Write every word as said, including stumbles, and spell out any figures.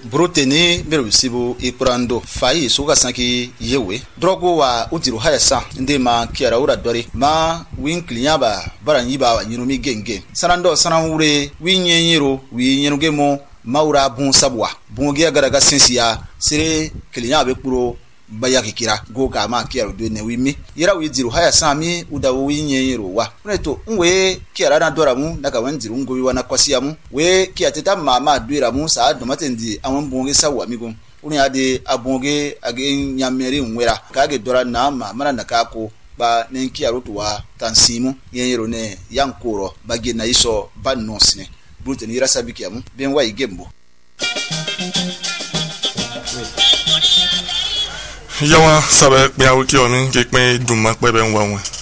bruteni berusibu ikurando fayi suga sanki yewe drogo wa utiru hayasa ndema kiara ura dori ma win klinyaba baranyiba wa nyinumi genge sanando sanawure winyenyero winyerugemo maura bun sabwa bunge agaraga sensia sire klinyabe kuro bayakikira go ka ma kiara do ne wimi yera wiziru hayasa mi udawo winyenyero wa neto nwe kiara na dora mu daga wanziru ngobi wana kwasiamu we kiateta mama duira mu sa domatendi awon bunge sawa migo uni ade abonge age nyameri nwera kage dora na ma mana nakako ba nenki arotuwa tansimu yenyero ne yankoro bage na iso banonsine brute ni rasa bikiamu benwa igembo yawa sabe pe awuki oni ke pe dun ma pe be nwa won